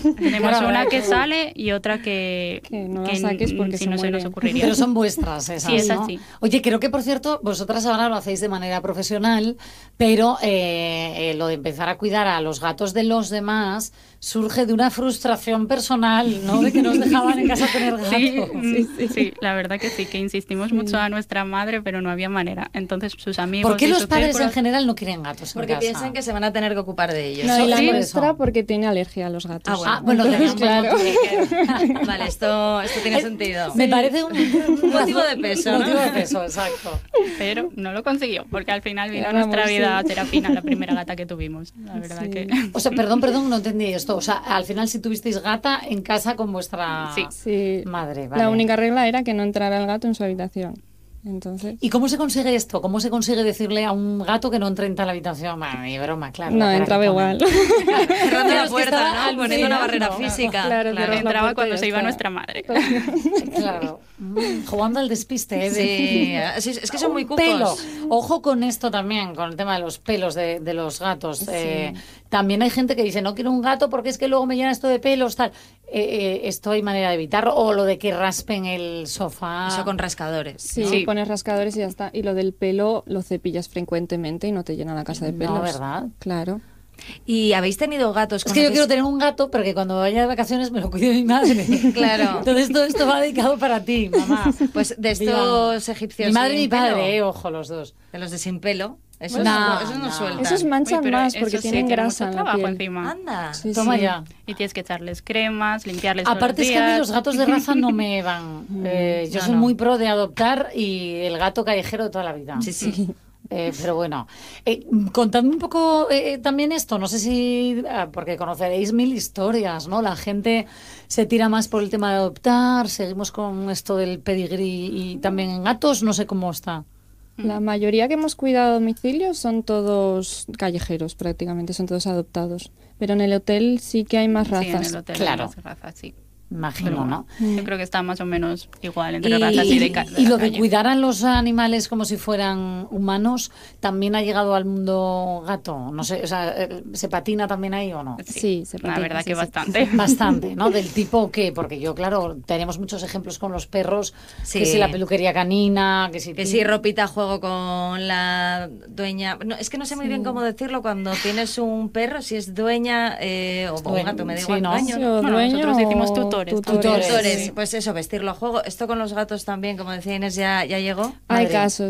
Tenemos Claro, una claro. que sale y otra que no la saques porque si se no se muere. nos ocurriría. Pero son vuestras esas, Sí, esas ¿no? sí. Oye, creo que, por cierto, vosotras ahora lo hacéis de manera profesional, pero lo de empezar a cuidar a los gatos de los demás surge de una frustración personal, ¿no? De que nos dejaban en casa tener gatos. Sí, la verdad que sí, que insistimos mucho a nuestra madre, pero no había manera. Entonces sus amigos... ¿Por qué y los su padres círculo- en general no quieren gatos en Porque casa? piensan que se van a tener que ocupar de ellos. No, y la Sí, por nuestra eso. porque tiene alergia a los gatos. Ah, bueno, Entonces, tenemos claro. Vale, esto tiene sentido. Me parece un motivo de peso, ¿no? motivo de peso, exacto. Pero no lo consiguió, porque al final vino a Éramos, nuestra vida sí. Serafina, la primera gata que tuvimos. La verdad Sí. que... O sea, perdón, no entendí esto. O sea, al final sí tuvisteis gata en casa con vuestra Sí. madre, ¿vale? La única regla era que no entrara el gato en su habitación. Entonces, ¿Y cómo se consigue esto? ¿Cómo se consigue decirle a un gato que no entre en tal habitación? Bueno, ni broma, claro. no, la cara entraba que ponen. igual. Cerrando Claro, la es que puerta, estaba ¿no? Poniendo una barrera alucinando. física. Claro, cierras la Entraba puerta y cuando ya se iba está. nuestra madre. Claro. Jugando al despiste, ¿eh? Sí, es que son muy Un cucos. pelo. Ojo con esto también, con el tema de los pelos de los gatos. También hay gente que dice, no quiero un gato porque es que luego me llena esto de pelos, tal. Esto hay manera de evitarlo. O lo de que raspen el sofá. Eso con rascadores. Sí, Sí. pones rascadores y ya está. Y lo del pelo lo cepillas frecuentemente y no te llena la casa de pelos. No, ¿verdad? Claro. ¿Y habéis tenido gatos Es con que yo quiero tener un gato, pero que cuando vaya de vacaciones me lo cuide mi madre. Claro. Entonces todo esto va dedicado para ti, mamá. Pues de estos Digamos. egipcios Mi madre y sin mi padre, pelo, ojo, los dos. de los de sin pelo, eso No, no no. sueltan. Esos manchan Uy, pero más eso porque sí, tienen tiene grasa mucho en la trabajo piel. encima. Anda. Sí, Toma sí. ya. Y tienes que echarles cremas, limpiarles todos Aparte los es que a mí días. los gatos de raza no me van. Yo No, soy no. muy pro de adoptar y el gato callejero de toda la vida. Sí, sí. Pero bueno, contadme un poco también esto, no sé si, porque conoceréis mil historias, ¿no? La gente se tira más por el tema de adoptar, seguimos con esto del pedigrí y también en gatos, no sé cómo está. La mayoría que hemos cuidado a domicilio son todos callejeros, prácticamente, son todos adoptados. Pero en el hotel sí que hay más Sí, en razas. el hotel Claro. hay más razas, sí. Imagino, ¿no? Yo creo que está más o menos igual entre Y- razas y de Y lo de calle. cuidar a los animales como si fueran humanos, ¿también ha llegado al mundo gato? No sé, o sea, ¿se patina también ahí o no? Sí, se La patina, verdad sí, que sí. bastante. Bastante, ¿no? Del tipo que, porque yo, claro, tenemos muchos ejemplos con los perros, Sí. que si la peluquería canina, que si... Que sí, ropita a juego con la dueña. No, es que no sé muy bien cómo decirlo cuando tienes un perro, si es dueña o un gato, me da Sí, igual. ¿no? Dueño, Sí, ¿no? o Bueno, dueño nosotros decimos o tutores. Tutores. Tutores, pues eso, vestirlo a juego. Esto con los gatos también, como decía Inés, ya llegó. Hay Madre. casos,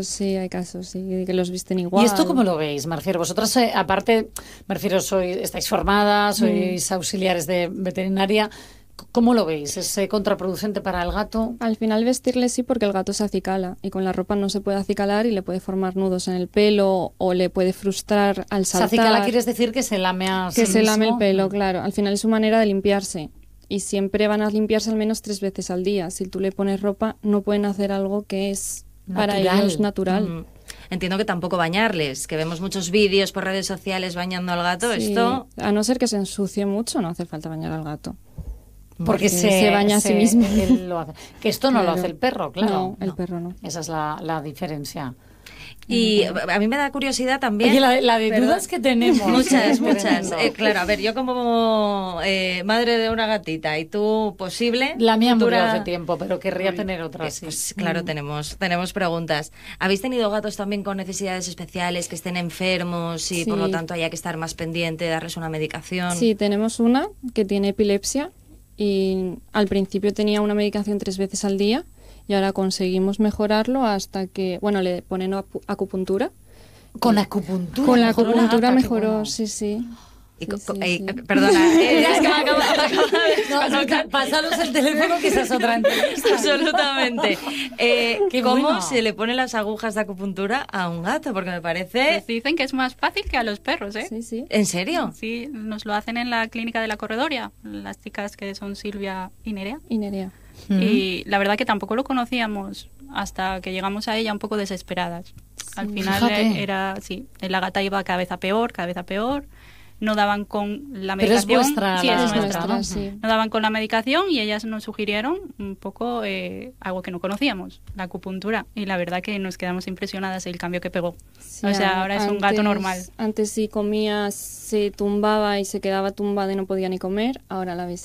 sí, que los visten igual. ¿Y esto cómo lo veis? Me refiero, vosotras, aparte, me refiero, estáis formadas, sois auxiliares de veterinaria. ¿Cómo lo veis? ¿Es contraproducente para el gato? Al final vestirle sí porque el gato se acicala y con la ropa no se puede acicalar y le puede formar nudos en el pelo o le puede frustrar al ¿Se saltar. acicala quieres decir que se lame a Que sí se lame el mismo? pelo, claro. Al final es su manera de limpiarse. Y siempre van a limpiarse al menos 3 veces al día. Si tú le pones ropa, no pueden hacer algo que es para Natural. ellos natural. Entiendo que tampoco bañarles, que vemos muchos vídeos por redes sociales bañando al gato. Sí, Esto a no ser que se ensucie mucho, no hace falta bañar al gato. Porque se baña a sí mismo. él lo hace. Que esto no lo Claro. hace el perro, claro. No, el perro no. Esa es la diferencia. Y a mí me da curiosidad también. Oye, la de ¿verdad? dudas que tenemos. Muchas. Tremendo. Claro, a ver, yo como madre de una gatita y tú posible. La mía murió futura- hace tiempo, pero querría tener otra, sí. Pues claro, tenemos preguntas. ¿Habéis tenido gatos también con necesidades especiales que estén enfermos y por Sí. lo tanto haya que estar más pendiente, darles una medicación? Sí, tenemos una que tiene epilepsia y al principio tenía una medicación 3 veces al día y ahora conseguimos mejorarlo hasta que, bueno, le ponen acupuntura. Con la acupuntura. Con la mejoró acupuntura gata, qué mejoró, bueno. sí, sí. Y Sí, sí, sí. Perdona, es que me acabo No, pasaros el teléfono que esa es otra entrevista. Absolutamente. Qué ¿Cómo bueno. se le pone las agujas de acupuntura a un gato? Porque me parece... Pues dicen que es más fácil que a los perros, ¿eh? Sí, sí. ¿En serio? Sí, nos lo hacen en la clínica de la Corredoria, las chicas que son Silvia y Nerea. Y Nerea. Y la verdad que tampoco lo conocíamos hasta que llegamos a ella un poco desesperadas. Al final Fíjate. era, sí, la gata iba cada vez a peor, no daban con la Pero es medicación. vuestra Sí, la- es Es nuestra. nuestra, ¿no? sí. No daban con la medicación y ellas nos sugirieron un poco algo que no conocíamos, la acupuntura. Y la verdad que nos quedamos impresionadas del cambio que pegó. Sí, o sea, ahora es un gato normal. Antes si comía se tumbaba y se quedaba tumbada y no podía ni comer, ahora la ves